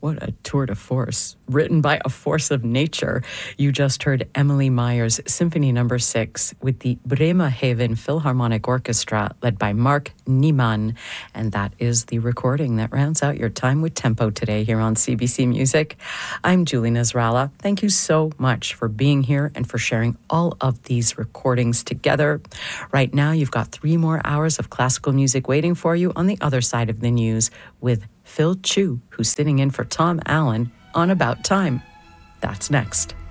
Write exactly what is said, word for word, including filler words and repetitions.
What a tour de force, written by a force of nature. You just heard Emily Meyer's Symphony Number Six with the Bremerhaven Philharmonic Orchestra, led by Mark Niemann. And that is the recording that rounds out your time with Tempo today here on C B C Music. I'm Julie Nasrallah. Thank you so much for being here and for sharing all of these recordings together. Right now, you've got three more hours of classical music waiting for you on the other side of the news with Phil Chu, who's sitting in for Tom Allen on About Time. That's next.